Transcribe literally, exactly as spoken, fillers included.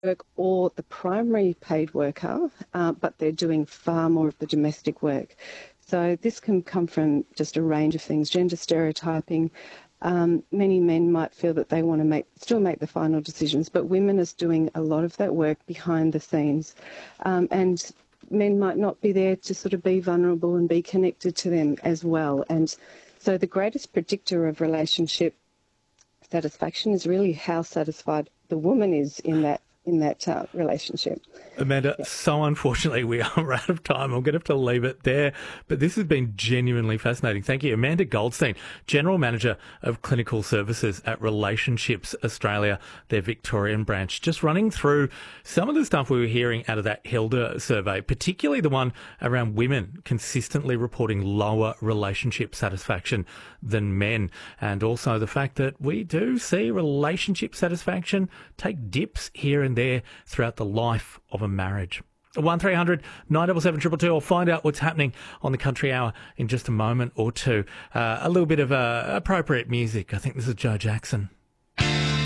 work or the primary paid worker, uh, but they're doing far more of the domestic work. So this can come from just a range of things, gender stereotyping. Um, many men might feel that they want to make still make the final decisions, but women are doing a lot of that work behind the scenes. Um, and men might not be there to sort of be vulnerable and be connected to them as well. And so the greatest predictor of relationship satisfaction is really how satisfied the woman is in that in that uh, relationship. Amanda, so unfortunately we are out of time. I'm going to have to leave it there. But this has been genuinely fascinating. Thank you. Amanda Goldstein, General Manager of Clinical Services at Relationships Australia, their Victorian branch, just running through some of the stuff we were hearing out of that Hilda survey, particularly the one around women consistently reporting lower relationship satisfaction than men, and also the fact that we do see relationship satisfaction take dips here and there throughout the life of a marriage. one three hundred nine seven seven two two two. I'll find out what's happening on the Country Hour in just a moment or two. Uh, a little bit of uh, appropriate music. I think this is Joe Jackson.